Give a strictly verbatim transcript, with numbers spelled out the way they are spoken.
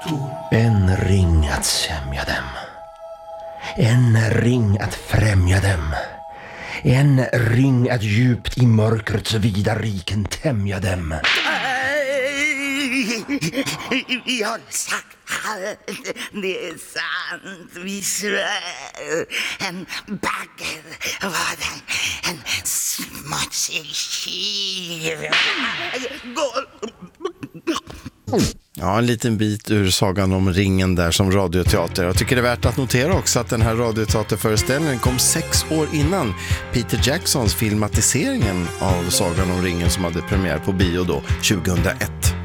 En ring att sämja dem. En ring att främja dem. En ring att djupt i mörkrets vida riken tämja dem. Vi har sagt allt, det är sant, vi svär. En bagger var den, en smutsig tjuv. Ja, en liten bit ur sagan om ringen där som radioteater. Jag tycker det är värt att notera också att den här radioteaterföreställningen kom sex år innan Peter Jacksons filmatiseringen av sagan om ringen som hade premiär på bio då, tjugohundraett.